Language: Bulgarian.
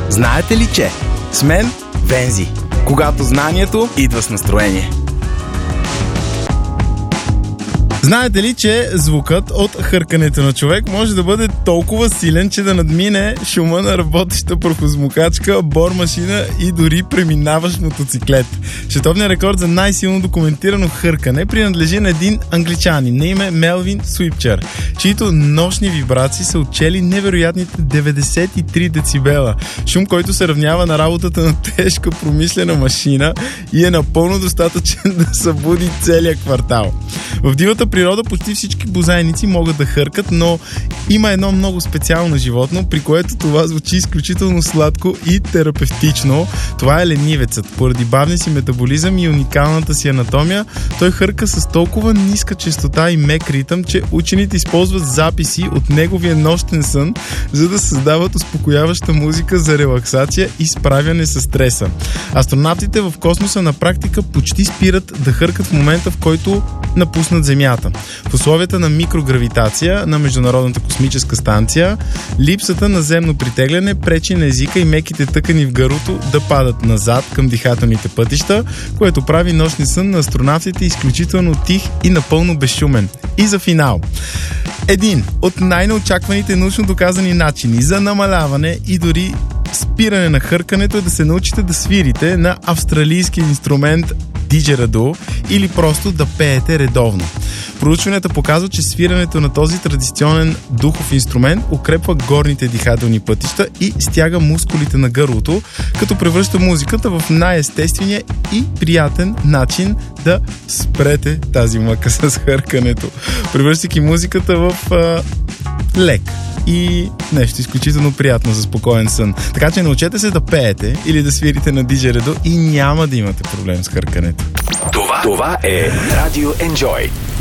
Знаете ли, че с мен Вензи, когато знанието идва с настроение. Знаете ли, че звукът от хъркането на човек може да бъде толкова силен, че да надмине шума на работеща прахосмукачка, бормашина и дори преминаващ мотоциклет? Световният рекорд за най-силно документирано хъркане принадлежи на един англичанин на име Мелвин Суипчър, чието нощни вибрации са отчели невероятните 93 децибела. Шум, който се равнява на работата на тежка промишлена машина и е напълно достатъчен да събуди целия квартал. В дивата природа почти всички бозайници могат да хъркат, но има едно много специално животно, при което това звучи изключително сладко и терапевтично. Това е ленивецът. Поради бавния си метаболизъм и уникалната си анатомия, той хърка с толкова ниска честота и мек ритъм, че учените използват записи от неговия нощен сън, за да създават успокояваща музика за релаксация и справяне с стреса. Астронавтите в космоса на практика почти спират да хъркат в момента, в който напуснат Земята. В условията на микрогравитация на Международната космическа станция, липсата на земно притегляне пречи на езика и меките тъкани в гърлото да падат назад към дихателните пътища, което прави нощния сън на астронавтите изключително тих и напълно безшумен. И за финал. Един от най-неочакваните научно доказани начини за намаляване и дори спиране на хъркането е да се научите да свирите на австралийски инструмент диджерадо или просто да пеете редовно. Проучванията показват, че свирането на този традиционен духов инструмент укрепва горните дихателни пътища и стяга мускулите на гърлото, като превръща музиката в най-естествения и приятен начин да спрете тази мъка с хъркането, превръщайки музиката в лек и нещо изключително приятно за спокоен сън. Така че научете се да пеете или да свирите на диджерадо и няма да имате проблем с хъркането. Това е Radio Enjoy.